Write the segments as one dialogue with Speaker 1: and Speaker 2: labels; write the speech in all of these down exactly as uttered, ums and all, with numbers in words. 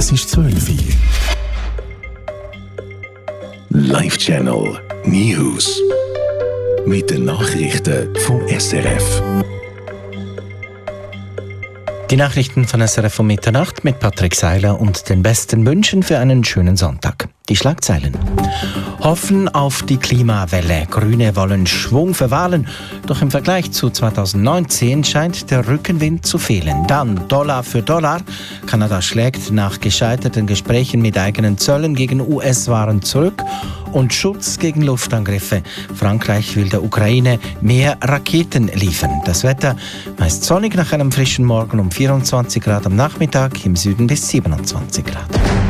Speaker 1: Es ist zwölf Uhr. Live Channel News. Mit den Nachrichten vom S R F.
Speaker 2: Die Nachrichten von S R F um Mitternacht mit Patrick Seiler und den besten Wünschen für einen schönen Sonntag. Die Schlagzeilen. Hoffen auf die Klimawelle. Grüne wollen Schwung für Wahlen. Doch im Vergleich zu zweitausendneunzehn scheint der Rückenwind zu fehlen. Dann Dollar für Dollar. Kanada schlägt nach gescheiterten Gesprächen mit eigenen Zöllen gegen U S-Waren zurück. Und Schutz gegen Luftangriffe. Frankreich will der Ukraine mehr Raketen liefern. Das Wetter meist sonnig nach einem frischen Morgen um vierundzwanzig Grad am Nachmittag, im Süden bis siebenundzwanzig Grad.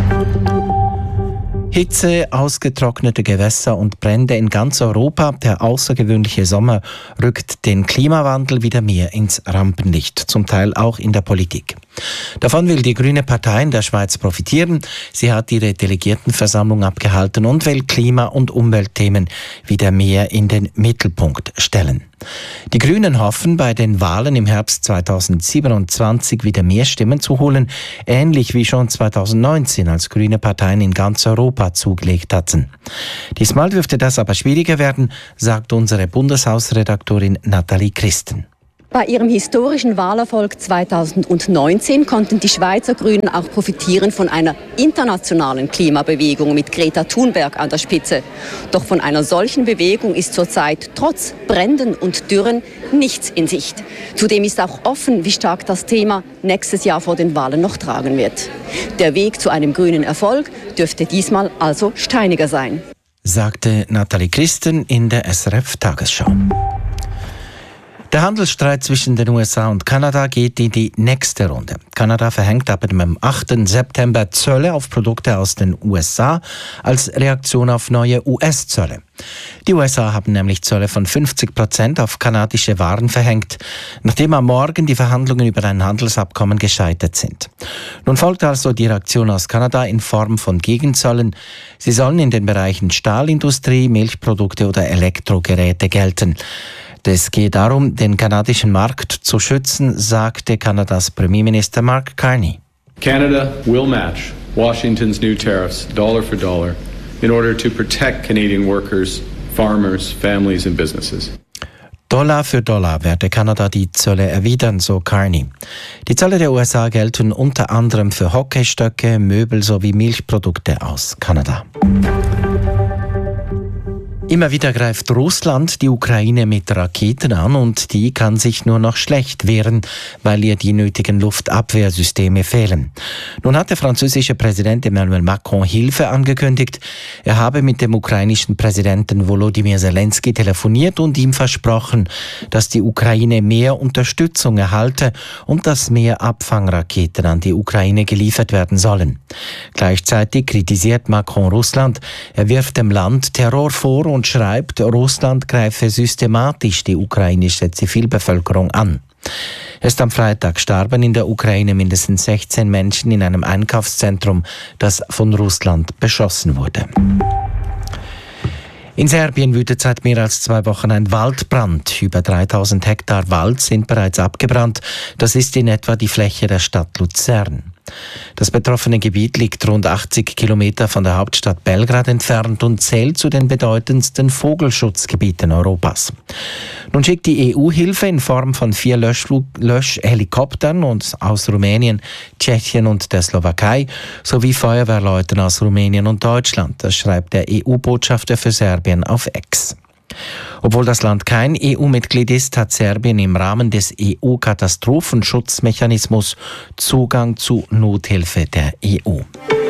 Speaker 2: Hitze, ausgetrocknete Gewässer und Brände in ganz Europa. Der außergewöhnliche Sommer rückt den Klimawandel wieder mehr ins Rampenlicht, zum Teil auch in der Politik. Davon will die Grüne Partei in der Schweiz profitieren. Sie hat ihre Delegiertenversammlung abgehalten und will Klima- und Umweltthemen wieder mehr in den Mittelpunkt stellen. Die Grünen hoffen, bei den Wahlen im Herbst zweitausendsiebenundzwanzig wieder mehr Stimmen zu holen, ähnlich wie schon zweitausendneunzehn, als grüne Parteien in ganz Europa zugelegt hatten. Diesmal dürfte das aber schwieriger werden, sagt unsere Bundeshausredaktorin Nathalie Christen.
Speaker 3: Bei ihrem historischen Wahlerfolg zweitausendneunzehn konnten die Schweizer Grünen auch profitieren von einer internationalen Klimabewegung mit Greta Thunberg an der Spitze. Doch von einer solchen Bewegung ist zurzeit trotz Bränden und Dürren nichts in Sicht. Zudem ist auch offen, wie stark das Thema nächstes Jahr vor den Wahlen noch tragen wird. Der Weg zu einem grünen Erfolg dürfte diesmal also steiniger sein,
Speaker 2: sagte Nathalie Christen in der S R F-Tagesschau. Der Handelsstreit zwischen den U S A und Kanada geht in die nächste Runde. Kanada verhängt ab dem achten September Zölle auf Produkte aus den U S A als Reaktion auf neue U S-Zölle. Die U S A haben nämlich Zölle von fünfzig Prozent auf kanadische Waren verhängt, nachdem am Morgen die Verhandlungen über ein Handelsabkommen gescheitert sind. Nun folgt also die Reaktion aus Kanada in Form von Gegenzöllen. Sie sollen in den Bereichen Stahlindustrie, Milchprodukte oder Elektrogeräte gelten. Es geht darum, den kanadischen Markt zu schützen, sagte Kanadas Premierminister Mark Carney.
Speaker 4: Canada will match Washington's new tariffs dollar for dollar in order to protect Canadian workers, farmers, families and businesses.
Speaker 2: Dollar für Dollar werde Kanada die Zölle erwidern, so Carney. Die Zölle der U S A gelten unter anderem für Hockeystöcke, Möbel sowie Milchprodukte aus Kanada. Immer wieder greift Russland die Ukraine mit Raketen an und die kann sich nur noch schlecht wehren, weil ihr die nötigen Luftabwehrsysteme fehlen. Nun hat der französische Präsident Emmanuel Macron Hilfe angekündigt. Er habe mit dem ukrainischen Präsidenten Volodymyr Zelensky telefoniert und ihm versprochen, dass die Ukraine mehr Unterstützung erhalte und dass mehr Abfangraketen an die Ukraine geliefert werden sollen. Gleichzeitig kritisiert Macron Russland. Er wirft dem Land Terror vor und und schreibt, Russland greife systematisch die ukrainische Zivilbevölkerung an. Erst am Freitag starben in der Ukraine mindestens sechzehn Menschen in einem Einkaufszentrum, das von Russland beschossen wurde. In Serbien wütet seit mehr als zwei Wochen ein Waldbrand. Über dreitausend Hektar Wald sind bereits abgebrannt. Das ist in etwa die Fläche der Stadt Luzern. Das betroffene Gebiet liegt rund achtzig Kilometer von der Hauptstadt Belgrad entfernt und zählt zu den bedeutendsten Vogelschutzgebieten Europas. Nun schickt die E U Hilfe in Form von vier Löschflug- Löschhelikoptern und aus Rumänien, Tschechien und der Slowakei sowie Feuerwehrleuten aus Rumänien und Deutschland. Das schreibt der E U-Botschafter für Serbien auf X. Obwohl das Land kein E U-Mitglied ist, hat Serbien im Rahmen des E U-Katastrophenschutzmechanismus Zugang zu Nothilfe der E U.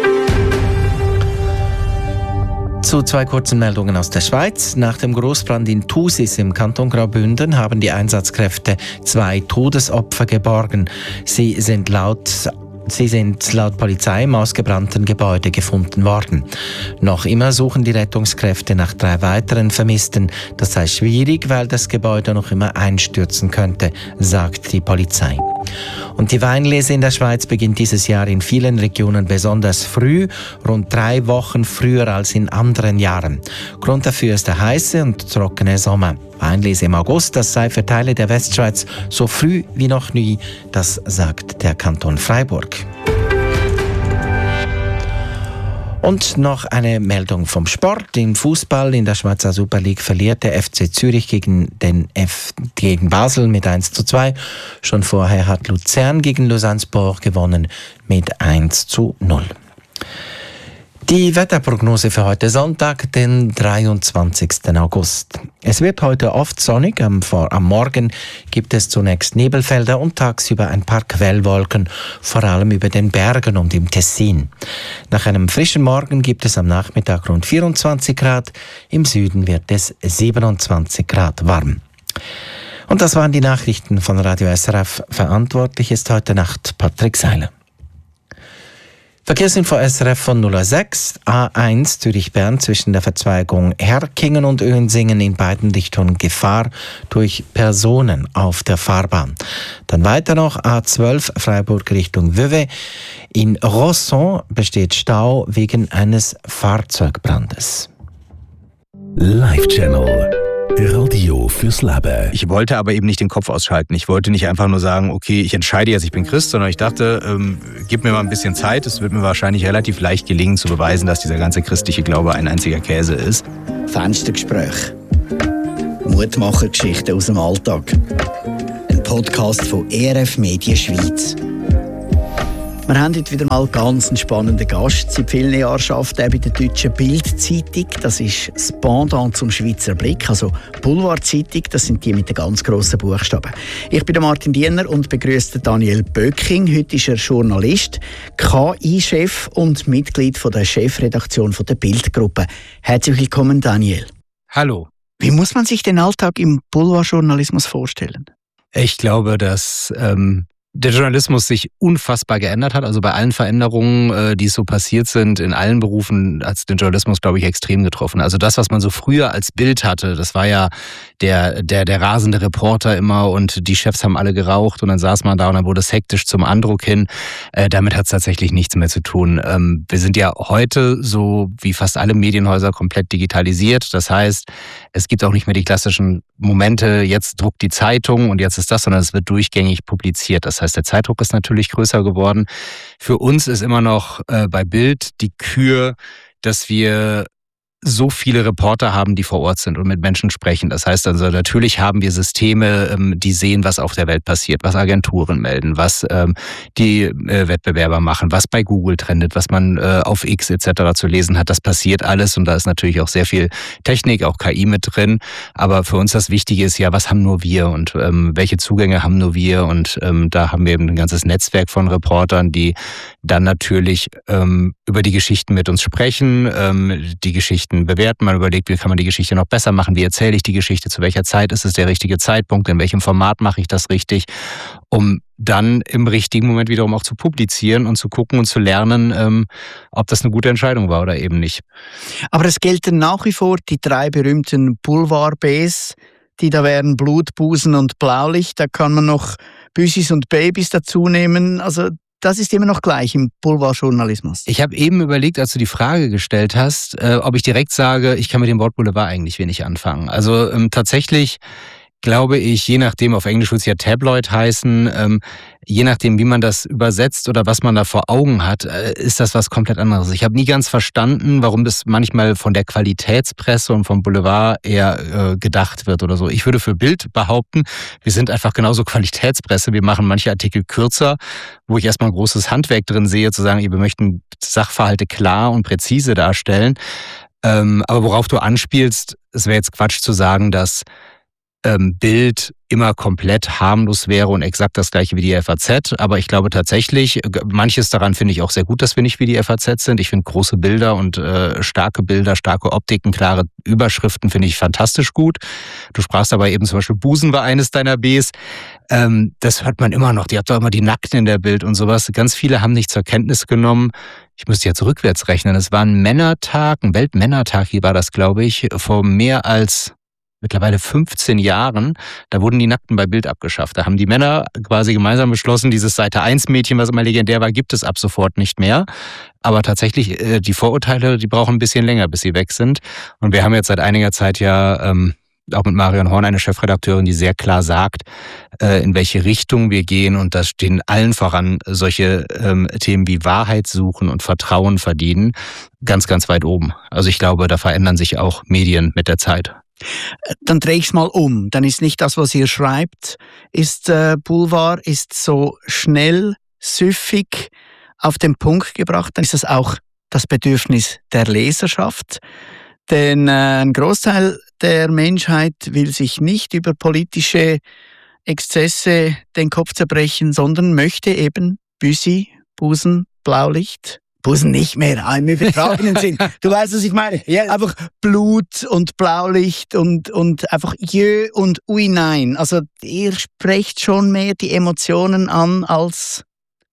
Speaker 2: Zu zwei kurzen Meldungen aus der Schweiz. Nach dem Grossbrand in Thusis im Kanton Graubünden haben die Einsatzkräfte zwei Todesopfer geborgen. Sie sind laut Sie sind laut Polizei im ausgebrannten Gebäude gefunden worden. Noch immer suchen die Rettungskräfte nach drei weiteren Vermissten. Das sei schwierig, weil das Gebäude noch immer einstürzen könnte, sagt die Polizei. Und die Weinlese in der Schweiz beginnt dieses Jahr in vielen Regionen besonders früh, rund drei Wochen früher als in anderen Jahren. Grund dafür ist der heiße und trockene Sommer. Weinlese im August, das sei für Teile der Westschweiz so früh wie noch nie, das sagt der Kanton Freiburg. Und noch eine Meldung vom Sport. Im Fußball in der Schweizer Super League verliert der F C Zürich gegen, den F- gegen Basel mit eins zu zwei. Schon vorher hat Luzern gegen Lausanne-Sport gewonnen mit eins zu null. Die Wetterprognose für heute Sonntag, den dreiundzwanzigsten August. Es wird heute oft sonnig. Am, am Morgen gibt es zunächst Nebelfelder und tagsüber ein paar Quellwolken, vor allem über den Bergen und im Tessin. Nach einem frischen Morgen gibt es am Nachmittag rund vierundzwanzig Grad. Im Süden wird es siebenundzwanzig Grad warm. Und das waren die Nachrichten von Radio S R F. Verantwortlich ist heute Nacht Patrick Seiler. Verkehrsinfo S R F von null Uhr sechs, A eins Zürich-Bern zwischen der Verzweigung Herkingen und Önsingen in beiden Richtungen Gefahr durch Personen auf der Fahrbahn. Dann weiter noch A zwölf Freiburg Richtung Vevey. In Rosson besteht Stau wegen eines Fahrzeugbrandes.
Speaker 1: Live Channel. Radio fürs Leben.
Speaker 5: Ich wollte aber eben nicht den Kopf ausschalten. Ich wollte nicht einfach nur sagen, okay, ich entscheide jetzt, ich bin Christ, sondern ich dachte, ähm, gib mir mal ein bisschen Zeit. Es wird mir wahrscheinlich relativ leicht gelingen, zu beweisen, dass dieser ganze christliche Glaube ein einziger Käse ist.
Speaker 6: Fenstergespräch. Mutmachergeschichten aus dem Alltag. Ein Podcast von E R F Medien Schweiz. Wir haben heute wieder mal ganz einen spannenden Gast. Seit vielen Jahren arbeitet er bei der deutschen Bild-Zeitung. Das ist das Pendant zum Schweizer Blick, also Boulevard-Zeitung. Das sind die mit den ganz grossen Buchstaben. Ich bin der Martin Diener und begrüße Daniel Böcking. Heute ist er Journalist, K I-Chef und Mitglied von der Chefredaktion von der Bild-Gruppe. Herzlich willkommen, Daniel.
Speaker 5: Hallo.
Speaker 6: Wie muss man sich den Alltag im Boulevardjournalismus vorstellen?
Speaker 5: Ich glaube, dass ähm, der Journalismus sich unfassbar geändert hat. Also bei allen Veränderungen, die so passiert sind, in allen Berufen hat es den Journalismus, glaube ich, extrem getroffen. Also das, was man so früher als Bild hatte, das war ja der, der, der rasende Reporter immer und die Chefs haben alle geraucht und dann saß man da und dann wurde es hektisch zum Andruck hin. Äh, damit hat es tatsächlich nichts mehr zu tun. Ähm, wir sind ja heute, so wie fast alle Medienhäuser, komplett digitalisiert. Das heißt, es gibt auch nicht mehr die klassischen Momente, jetzt druckt die Zeitung und jetzt ist das, sondern es wird durchgängig publiziert. Das heißt, der Zeitdruck ist natürlich größer geworden. Für uns ist immer noch äh, bei Bild die Kür, dass wir so viele Reporter haben, die vor Ort sind und mit Menschen sprechen. Das heißt also, natürlich haben wir Systeme, die sehen, was auf der Welt passiert, was Agenturen melden, was die Wettbewerber machen, was bei Google trendet, was man auf X et cetera zu lesen hat. Das passiert alles und da ist natürlich auch sehr viel Technik, auch K I mit drin. Aber für uns das Wichtige ist ja, was haben nur wir und ähm, welche Zugänge haben nur wir? Und ähm, da haben wir eben ein ganzes Netzwerk von Reportern, die dann natürlich ähm, über die Geschichten mit uns sprechen, ähm, die Geschichten bewerten. Man überlegt, wie kann man die Geschichte noch besser machen, wie erzähle ich die Geschichte, zu welcher Zeit ist es der richtige Zeitpunkt, in welchem Format mache ich das richtig, um dann im richtigen Moment wiederum auch zu publizieren und zu gucken und zu lernen, ähm, ob das eine gute Entscheidung war oder eben nicht.
Speaker 6: Aber es gelten nach wie vor die drei berühmten Boulevard-Bs, die da wären Blut, Busen und Blaulicht. Da kann man noch Büsis und Babys dazu nehmen. Also das ist immer noch gleich im Boulevardjournalismus.
Speaker 5: Ich habe eben überlegt, als du die Frage gestellt hast, äh, ob ich direkt sage, ich kann mit dem Wort Boulevard eigentlich wenig anfangen. Also ähm, tatsächlich glaube ich, je nachdem, auf Englisch würde es ja Tabloid heißen, ähm, je nachdem, wie man das übersetzt oder was man da vor Augen hat, äh, ist das was komplett anderes. Ich habe nie ganz verstanden, warum das manchmal von der Qualitätspresse und vom Boulevard eher äh, gedacht wird oder so. Ich würde für Bild behaupten, wir sind einfach genauso Qualitätspresse. Wir machen manche Artikel kürzer, wo ich erstmal ein großes Handwerk drin sehe, zu sagen, wir möchten Sachverhalte klar und präzise darstellen. Ähm, aber worauf du anspielst, es wäre jetzt Quatsch zu sagen, dass ähm, Bild immer komplett harmlos wäre und exakt das gleiche wie die F A Z. Aber ich glaube tatsächlich, manches daran finde ich auch sehr gut, dass wir nicht wie die F A Z sind. Ich finde große Bilder und äh, starke Bilder, starke Optiken, klare Überschriften finde ich fantastisch gut. Du sprachst aber eben zum Beispiel Busen war eines deiner Bs. Ähm, das hört man immer noch. Die habt doch immer die Nackten in der Bild und sowas. Ganz viele haben nicht zur Kenntnis genommen. Ich müsste jetzt rückwärts rechnen. Es war ein Männertag, ein Weltmännertag, hier war das, glaube ich, vor mehr als mittlerweile fünfzehn Jahren, da wurden die Nackten bei Bild abgeschafft. Da haben die Männer quasi gemeinsam beschlossen, dieses Seite eins Mädchen, was immer legendär war, gibt es ab sofort nicht mehr. Aber tatsächlich, die Vorurteile, die brauchen ein bisschen länger, bis sie weg sind. Und wir haben jetzt seit einiger Zeit ja ähm, auch mit Marion Horn eine Chefredakteurin, die sehr klar sagt, äh, in welche Richtung wir gehen. Und da stehen allen voran solche ähm, Themen wie Wahrheit suchen und Vertrauen verdienen ganz, ganz weit oben. Also ich glaube, da verändern sich auch Medien mit der Zeit.
Speaker 6: Dann drehe ich es mal um. Dann ist nicht das, was ihr schreibt, ist äh, Boulevard, ist so schnell, süffig auf den Punkt gebracht. Dann ist das auch das Bedürfnis der Leserschaft. Denn äh, ein Großteil der Menschheit will sich nicht über politische Exzesse den Kopf zerbrechen, sondern möchte eben Büsi, Busen, Blaulicht. Busen nicht mehr, im übertragenen Sinn. Du weißt, was ich meine. Ja. Einfach Blut und Blaulicht und, und einfach Jö und Ui nein. Also ihr sprecht schon mehr die Emotionen an als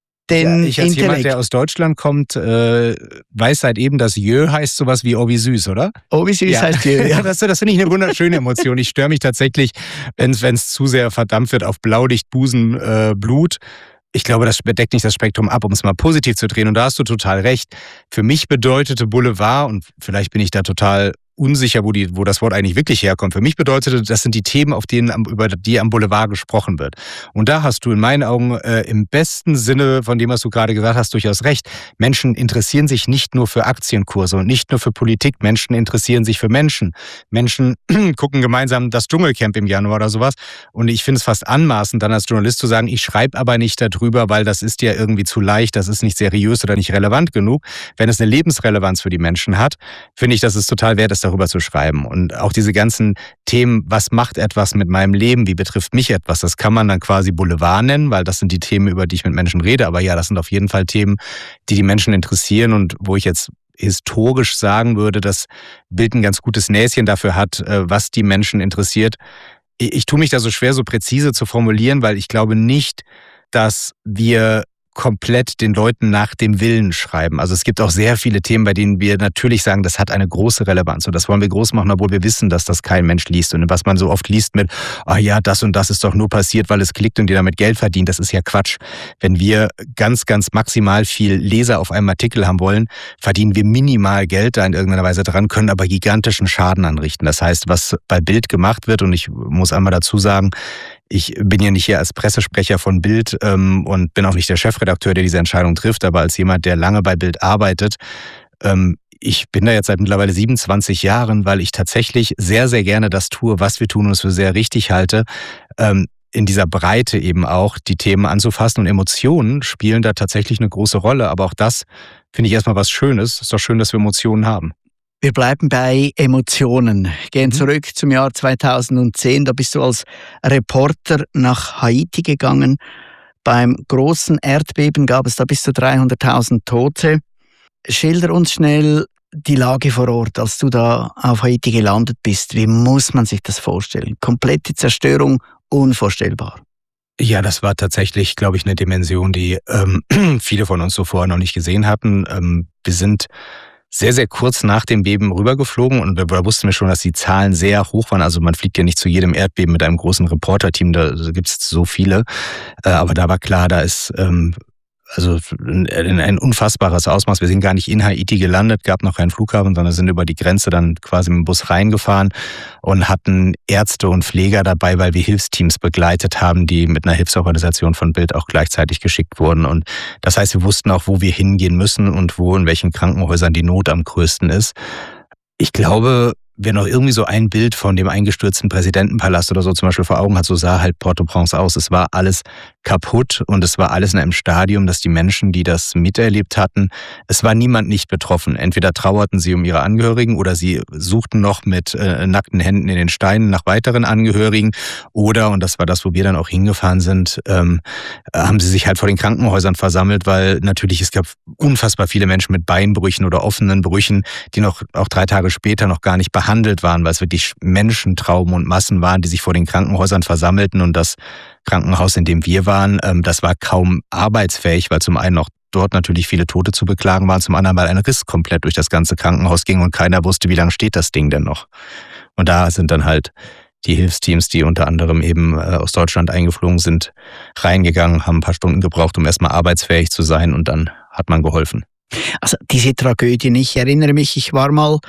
Speaker 6: den
Speaker 5: ja, ich als
Speaker 6: Intellekt.
Speaker 5: Jemand, der aus Deutschland kommt, äh, weiß seit eben, dass Jö heißt sowas wie Oh wie süß, oder?
Speaker 6: Oh wie süß ja. heißt Jö.
Speaker 5: Ja, das, das finde ich eine wunderschöne Emotion. Ich störe mich tatsächlich, wenn es zu sehr verdammt wird auf Blaulicht, Busen, äh, Blut. Ich glaube, das deckt nicht das Spektrum ab, um es mal positiv zu drehen. Und da hast du total recht. Für mich bedeutete Boulevard, und vielleicht bin ich da total unsicher, wo, die, wo das Wort eigentlich wirklich herkommt. Für mich bedeutete, das sind die Themen, auf denen, über die am Boulevard gesprochen wird. Und da hast du in meinen Augen äh, im besten Sinne von dem, was du gerade gesagt hast, durchaus recht. Menschen interessieren sich nicht nur für Aktienkurse und nicht nur für Politik. Menschen interessieren sich für Menschen. Menschen gucken gemeinsam das Dschungelcamp im Januar oder sowas. Und ich finde es fast anmaßend, dann als Journalist zu sagen, ich schreibe aber nicht darüber, weil das ist ja irgendwie zu leicht, das ist nicht seriös oder nicht relevant genug. Wenn es eine Lebensrelevanz für die Menschen hat, finde ich, dass es total wert ist, darüber zu schreiben. Und auch diese ganzen Themen, was macht etwas mit meinem Leben, wie betrifft mich etwas, das kann man dann quasi Boulevard nennen, weil das sind die Themen, über die ich mit Menschen rede. Aber ja, das sind auf jeden Fall Themen, die die Menschen interessieren und wo ich jetzt historisch sagen würde, dass Bild ein ganz gutes Näschen dafür hat, was die Menschen interessiert. Ich, ich tue mich da so schwer, so präzise zu formulieren, weil ich glaube nicht, dass wir komplett den Leuten nach dem Willen schreiben. Also es gibt auch sehr viele Themen, bei denen wir natürlich sagen, das hat eine große Relevanz und das wollen wir groß machen, obwohl wir wissen, dass das kein Mensch liest. Und was man so oft liest mit, ah ja, das und das ist doch nur passiert, weil es klickt und die damit Geld verdient, das ist ja Quatsch. Wenn wir ganz, ganz maximal viel Leser auf einem Artikel haben wollen, verdienen wir minimal Geld da in irgendeiner Weise dran, können aber gigantischen Schaden anrichten. Das heißt, was bei Bild gemacht wird, und ich muss einmal dazu sagen, ich bin ja nicht hier als Pressesprecher von Bild ähm, und bin auch nicht der Chefredakteur, der diese Entscheidung trifft, aber als jemand, der lange bei Bild arbeitet, ähm, ich bin da jetzt seit mittlerweile siebenundzwanzig Jahren, weil ich tatsächlich sehr, sehr gerne das tue, was wir tun und es für sehr richtig halte, ähm, in dieser Breite eben auch die Themen anzufassen. Und Emotionen spielen da tatsächlich eine große Rolle. Aber auch das finde ich erstmal was Schönes. Es ist doch schön, dass wir Emotionen haben.
Speaker 6: Wir bleiben bei Emotionen. Gehen zurück zum Jahr zweitausendzehn. Da bist du als Reporter nach Haiti gegangen. Beim großen Erdbeben gab es da bis zu dreihunderttausend Tote. Schilder uns schnell die Lage vor Ort, als du da auf Haiti gelandet bist. Wie muss man sich das vorstellen? Komplette Zerstörung, unvorstellbar.
Speaker 5: Ja, das war tatsächlich, glaube ich, eine Dimension, die ähm, viele von uns so vorher noch nicht gesehen hatten. Ähm, wir sind sehr, sehr kurz nach dem Beben rübergeflogen und da wussten wir schon, dass die Zahlen sehr hoch waren. Also man fliegt ja nicht zu jedem Erdbeben mit einem großen Reporterteam, da gibt es so viele. Aber da war klar, da ist ähm, also ein unfassbares Ausmaß. Wir sind gar nicht in Haiti gelandet, gab noch keinen Flughafen, sondern sind über die Grenze dann quasi mit dem Bus reingefahren und hatten Ärzte und Pfleger dabei, weil wir Hilfsteams begleitet haben, die mit einer Hilfsorganisation von Bild auch gleichzeitig geschickt wurden. Und das heißt, wir wussten auch, wo wir hingehen müssen und wo in welchen Krankenhäusern die Not am größten ist. Ich glaube, wer noch irgendwie so ein Bild von dem eingestürzten Präsidentenpalast oder so zum Beispiel vor Augen hat, so sah halt Port-au-Prince aus. Es war alles kaputt und es war alles in einem Stadium, dass die Menschen, die das miterlebt hatten, es war niemand nicht betroffen. Entweder trauerten sie um ihre Angehörigen oder sie suchten noch mit äh, nackten Händen in den Steinen nach weiteren Angehörigen oder, und das war das, wo wir dann auch hingefahren sind, ähm, haben sie sich halt vor den Krankenhäusern versammelt, weil natürlich es gab unfassbar viele Menschen mit Beinbrüchen oder offenen Brüchen, die noch auch drei Tage später noch gar nicht behandelt waren, weil es wirklich Menschentrauben und Massen waren, die sich vor den Krankenhäusern versammelten. Und das Krankenhaus, in dem wir waren, das war kaum arbeitsfähig, weil zum einen auch dort natürlich viele Tote zu beklagen waren, zum anderen weil ein Riss komplett durch das ganze Krankenhaus ging und keiner wusste, wie lange steht das Ding denn noch. Und da sind dann halt die Hilfsteams, die unter anderem eben aus Deutschland eingeflogen sind, reingegangen, haben ein paar Stunden gebraucht, um erstmal arbeitsfähig zu sein und dann hat man geholfen.
Speaker 6: Also diese Tragödien, ich erinnere mich, ich war mal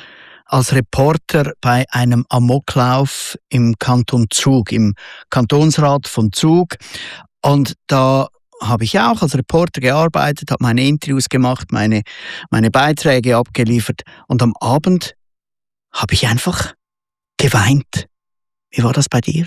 Speaker 6: als Reporter bei einem Amoklauf im Kanton Zug, im Kantonsrat von Zug. Und da habe ich auch als Reporter gearbeitet, habe meine Interviews gemacht, meine, meine Beiträge abgeliefert. Und am Abend habe ich einfach geweint. Wie war das bei dir?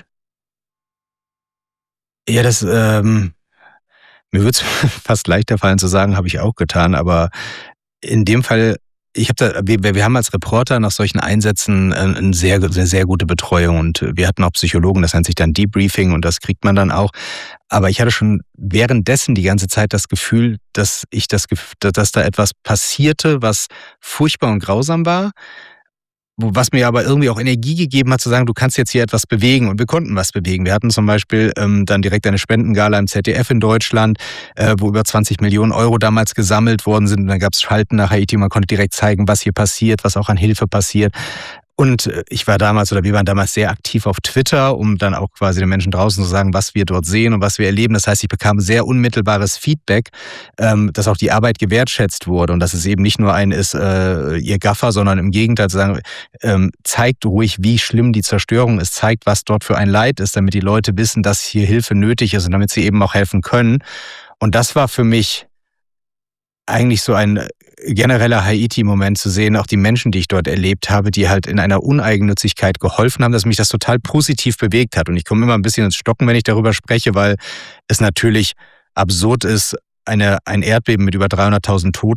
Speaker 5: Ja, das, ähm, mir würde es fast leichter fallen zu sagen, habe ich auch getan, aber in dem Fall, ich habe da, wir, wir haben als Reporter nach solchen Einsätzen eine sehr, sehr, sehr gute Betreuung und wir hatten auch Psychologen, das nennt sich dann Debriefing und das kriegt man dann auch. Aber ich hatte schon währenddessen die ganze Zeit das Gefühl, dass ich das, dass da etwas passierte, was furchtbar und grausam war. Was mir aber irgendwie auch Energie gegeben hat, zu sagen, du kannst jetzt hier etwas bewegen. Und wir konnten was bewegen. Wir hatten zum Beispiel ähm, dann direkt eine Spendengala im Z D F in Deutschland, äh, wo über zwanzig Millionen Euro damals gesammelt worden sind. Und dann gab es Schalten nach Haiti. Man konnte direkt zeigen, was hier passiert, was auch an Hilfe passiert. Und ich war damals, oder wir waren damals sehr aktiv auf Twitter, um dann auch quasi den Menschen draußen zu sagen, was wir dort sehen und was wir erleben. Das heißt, ich bekam sehr unmittelbares Feedback, ähm, dass auch die Arbeit gewertschätzt wurde und dass es eben nicht nur ein ist, äh, ihr Gaffer, sondern im Gegenteil zu sagen, ähm, zeigt ruhig, wie schlimm die Zerstörung ist, zeigt, was dort für ein Leid ist, damit die Leute wissen, dass hier Hilfe nötig ist und damit sie eben auch helfen können. Und das war für mich eigentlich so ein genereller Haiti-Moment zu sehen, auch die Menschen, die ich dort erlebt habe, die halt in einer Uneigennützigkeit geholfen haben, dass mich das total positiv bewegt hat. Und ich komme immer ein bisschen ins Stocken, wenn ich darüber spreche, weil es natürlich absurd ist, eine, ein Erdbeben mit über dreihunderttausend Toten